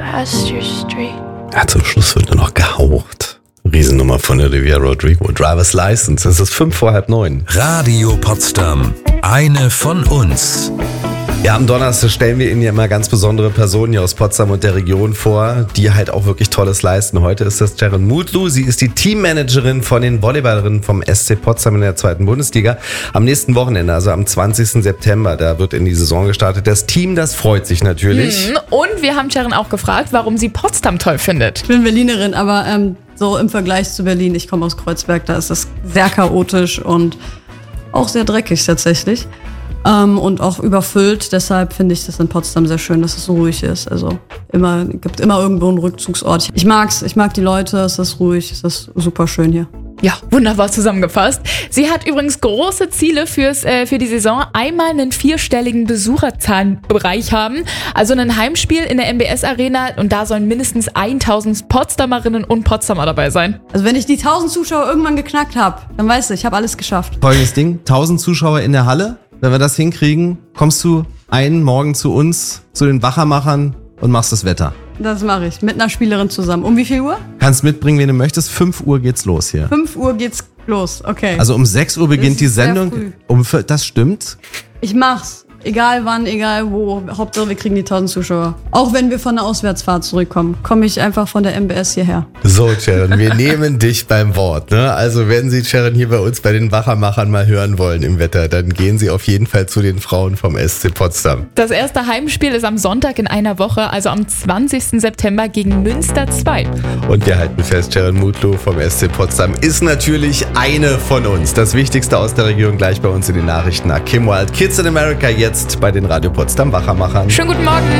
across your street. Ja, zum Schluss wird nur noch gehaucht. Riesennummer von Olivia Rodrigo. Driver's License. Es ist 8:55. Radio Potsdam. Eine von uns. Ja, am Donnerstag stellen wir Ihnen ja immer ganz besondere Personen hier aus Potsdam und der Region vor, die halt auch wirklich Tolles leisten. Heute ist das Sharon Mutlu. Sie ist die Teammanagerin von den Volleyballerinnen vom SC Potsdam in der 2. Bundesliga. Am nächsten Wochenende, also am 20. September, da wird in die Saison gestartet. Das Team, das freut sich natürlich. Und wir haben Sharon auch gefragt, warum sie Potsdam toll findet. Ich bin Berlinerin, aber so im Vergleich zu Berlin, ich komme aus Kreuzberg, da ist es sehr chaotisch und auch sehr dreckig tatsächlich. Und auch überfüllt. Deshalb finde ich das in Potsdam sehr schön, dass es so ruhig ist. Also gibt immer irgendwo einen Rückzugsort. Ich mag's, ich mag die Leute, es ist ruhig, es ist super schön hier. Ja, wunderbar zusammengefasst. Sie hat übrigens große Ziele für die Saison. Einmal einen 4-stelligen Besucherzahlenbereich haben. Also ein Heimspiel in der MBS Arena. Und da sollen mindestens 1000 Potsdamerinnen und Potsdamer dabei sein. Also wenn ich die 1000 Zuschauer irgendwann geknackt habe, dann weißt du, ich habe alles geschafft. Folgendes Ding, 1000 Zuschauer in der Halle. Wenn wir das hinkriegen, kommst du einen Morgen zu uns, zu den Wachermachern und machst das Wetter. Das mache ich, mit einer Spielerin zusammen. Um wie viel Uhr? Kannst mitbringen, wen du möchtest. 5 Uhr geht's los hier. 5 Uhr geht's los, okay. Also um 6 Uhr beginnt die ist sehr Sendung. früh. Das stimmt. Ich mach's. Egal wann, egal wo. Hauptsache wir kriegen die 1000 Zuschauer. Auch wenn wir von der Auswärtsfahrt zurückkommen, komme ich einfach von der MBS hierher. So, Sharon, wir nehmen dich beim Wort. Ne? Also wenn Sie Sharon hier bei uns bei den Wachermachern mal hören wollen im Wetter, dann gehen Sie auf jeden Fall zu den Frauen vom SC Potsdam. Das erste Heimspiel ist am Sonntag in einer Woche, also am 20. September gegen Münster 2. Und wir halten fest, Sharon Mutlu vom SC Potsdam ist natürlich eine von uns. Das Wichtigste aus der Region gleich bei uns in den Nachrichten. Kim Wilde, Kids in America, jetzt bei den Radio Potsdam Wachermachern. Schönen guten Morgen.